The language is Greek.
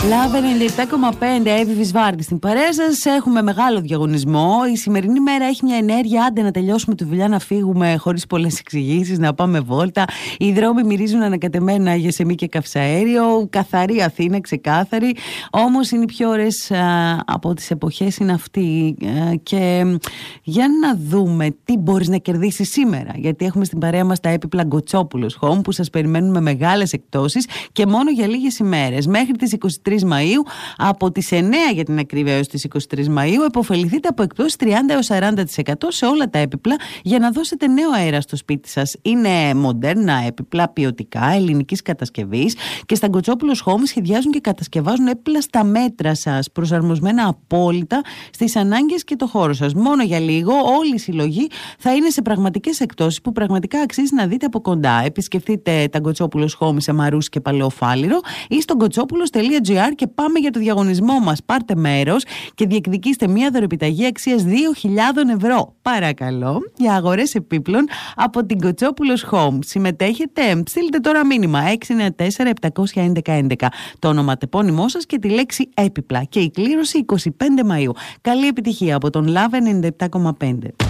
Λάβε 97,5 Εύη Βάρτη στην παρέα σας. Έχουμε μεγάλο διαγωνισμό. Η σημερινή μέρα έχει μια ενέργεια. Άντε να τελειώσουμε τη δουλειά, να φύγουμε χωρίς πολλές εξηγήσεις, να πάμε βόλτα. Οι δρόμοι μυρίζουν ανακατεμένα για σεμί και καυσαέριο. Καθαρή Αθήνα, ξεκάθαρη. Όμως είναι οι πιο ωραίες από τις εποχές είναι αυτή. Και για να δούμε τι μπορείς να κερδίσεις σήμερα. Γιατί έχουμε στην παρέα μας τα έπιπλα Γκοτσόπουλος Home που σας περιμένουν με μεγάλες εκπτώσεις και μόνο για λίγες ημέρες. Μέχρι τις 23 Μαΐου, από τις 9 για την ακρίβεια έως τις 23 Μαΐου, επωφεληθείτε από εκπτώσεις 30 έως 40% σε όλα τα έπιπλα για να δώσετε νέο αέρα στο σπίτι σας. Είναι μοντέρνα έπιπλα, ποιοτικά, ελληνικής κατασκευής και στα Γκοτσόπουλος Home σχεδιάζουν και κατασκευάζουν έπιπλα στα μέτρα σας, προσαρμοσμένα απόλυτα στις ανάγκες και το χώρο σας. Μόνο για λίγο, όλη η συλλογή θα είναι σε πραγματικές εκπτώσεις που πραγματικά αξίζει να δείτε από κοντά. Επισκεφτείτε τα Γκοτσόπουλος Home σε Μαρούσι και Παλαιοφάλιρο ή στο γκοτσόπουλος.gr και πάμε για το διαγωνισμό μας. Πάρτε μέρος και διεκδικήστε μια δωρεπιταγή αξίας 2.000 ευρώ. Παρακαλώ, για αγορές επίπλων από την Γκοτσόπουλος Home. Συμμετέχετε, στείλτε τώρα μήνυμα 694-711-11. Το ονοματεπώνυμό σας και τη λέξη έπιπλα. Και η κλήρωση 25 Μαΐου. Καλή επιτυχία από τον Love 97,5.